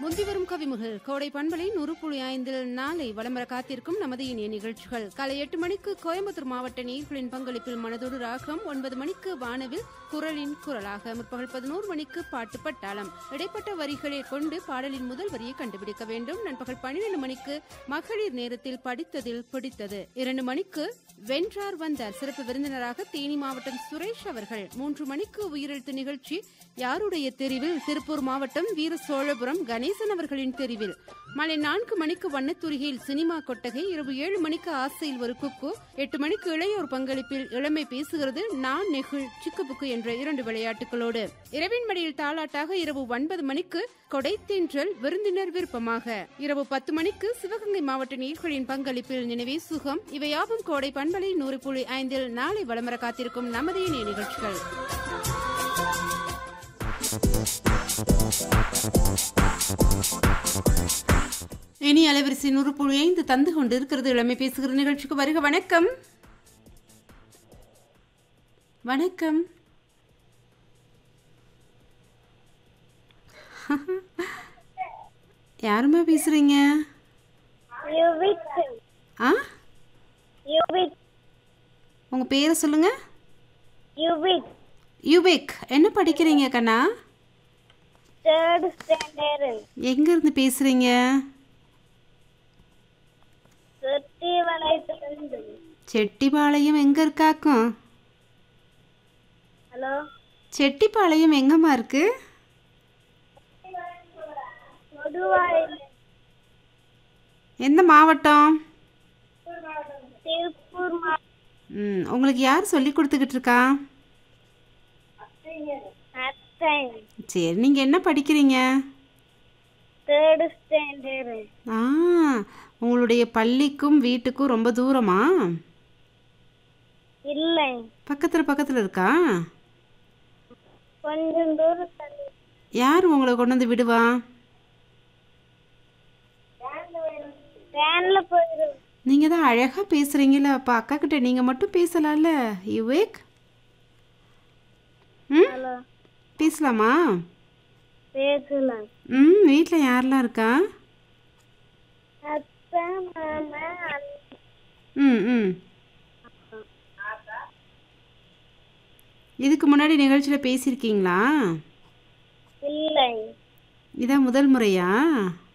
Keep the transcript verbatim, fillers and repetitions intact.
முந்திவரும் கவிமுகள் கோடை பண்பலை நூறு புள்ளி ஐந்தில் நாளை வளம்பர காத்திருக்கும் நமது இனிய நிகழ்ச்சிகள். காலை எட்டு மணிக்கு கோயம்புத்தூர் மாவட்ட நேயர்களின் பங்களிப்பில் மனதோடு ராகம், ஒன்பது மணிக்கு வானவில் குரலின் குரலாக, முற்பகல் பதினோரு மணிக்கு பாட்டு பட்டாளம். இடைப்பட்ட வரிகளை கொண்டு பாடலின் முதல் வரியை கண்டுபிடிக்க வேண்டும். நண்பகல் பன்னிரண்டு மணிக்கு மகளிர் நேரத்தில் படித்ததில் பிடித்தது. இரண்டு மணிக்கு வென்றார் வந்தார் சிறப்பு விருந்தினராக தேனி மாவட்டம் சுரேஷ் அவர்கள். மூன்று மணிக்கு உயிரெழுத்து நிகழ்ச்சி யாருடைய தெரிவில் திருப்பூர் மாவட்டம் வீர சோழபுரம் கணேசன் அவர்களின் தெரிவில். மாலை நான்கு மணிக்கு வண்ணத்துறையில் சினிமா கொட்டகை. இரவு ஏழு மணிக்கு ஆசையில் ஒரு குக்கு. எட்டு மணிக்கு இளையோர் பங்களிப்பில் இளமை பேசுகிறது நான் நெகிழ் சிக்குபுக்கு என்ற இரண்டு விளையாட்டுகளோடு இரவின் மடியில் தாளாட்டாக இரவு ஒன்பது மணிக்கு கொடைத்தேன்றல் விருந்தினர் விருப்பமாக. இரவு பத்து மணிக்கு சிவகங்கை மாவட்ட நேயர்களின் பங்களிப்பில் நினைவே சுகம். இவையாவும் கோடை பண்பலை நூறு புள்ளி ஐந்தில் நாளை வளமர காத்திருக்கும் நமது இணைய நிகழ்ச்சிகள். இனி அலைவரிசை நூறு புள்ளி ஐந்து தந்து கொண்டு இருக்கிறது இளமை பேசுகிற நிகழ்ச்சிக்கு வருக. வணக்கம் வணக்கம். யாருமா பேசுறீங்க? ஆ, உங்க பேரை சொல்லுங்க. யுபிக். என்ன படிக்கிறீங்க கண்ணா? Third standard. எங்க இருந்து பேசுறீங்க? செட்டிபாளையத்திலிருந்து. செட்டிபாளையம் எங்க இருக்காக்கும்? ஹலோ, செட்டிபாளையம் எங்கம்மா இருக்கு? கொடுவாயில். எந்த மாவட்டம்? திருப்பூர் மாவட்டம். ம், உங்களுக்கு யார் சொல்லி கொடுத்துக்கிட்டு இருக்கா? அத்தை. சரி, நீங்க என்ன படிக்கிறீங்க? Third standard. ஆ, உங்களுடைய பள்ளிக்கும் வீட்டுக்கும் ரொம்ப தூரமா? இல்லை, பக்கத்துல பக்கத்துல இருக்கா? கொஞ்சம் தூரம் தள்ளி. யார் உங்களை கொண்டு வந்து விடுவா? வேன்ல போயிடும். நீங்க தான் அழகா பேசுறீங்கல்ல, அப்ப அக்கா கிட்ட நீங்க மட்டும் பேசலாம்ல. யுவேக். ம், ஹலோ, பேசலாமா? பேசலாம். ம், வீட்டில் யாரெல்லாம் இருக்கா? அத்தை, மாமா, அண்ணி. ம் ம் இதுக்கு முன்னாடி நிகழ்ச்சியில் பேசியிருக்கீங்களா? இல்லை. இதான் முதல் முறையா?